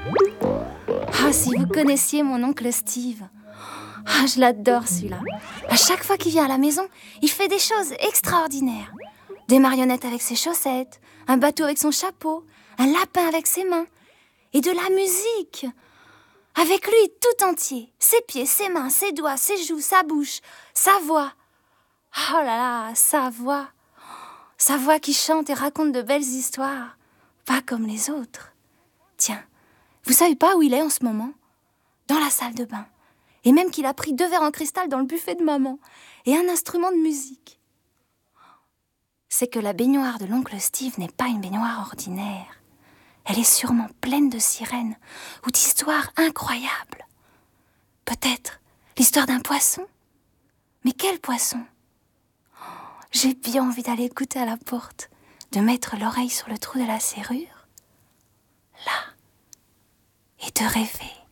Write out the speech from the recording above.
Ah, si vous connaissiez mon oncle Steve. Ah, je l'adore celui-là. À chaque fois qu'il vient à la maison, il fait des choses extraordinaires. Des marionnettes avec ses chaussettes, un bateau avec son chapeau, un lapin avec ses mains. Et de la musique. Avec lui tout entier. Ses pieds, ses mains, ses doigts, ses joues, sa bouche, sa voix. Oh là là, sa voix. Sa voix qui chante et raconte de belles histoires. Pas comme les autres. Tiens, vous savez pas où il est en ce moment ? Dans la salle de bain. Et même qu'il a pris 2 verres en cristal dans le buffet de maman. Et un instrument de musique. C'est que la baignoire de l'oncle Steve n'est pas une baignoire ordinaire. Elle est sûrement pleine de sirènes ou d'histoires incroyables. Peut-être l'histoire d'un poisson. Mais quel poisson ? J'ai bien envie d'aller écouter à la porte, de mettre l'oreille sur le trou de la serrure, là, et de rêver.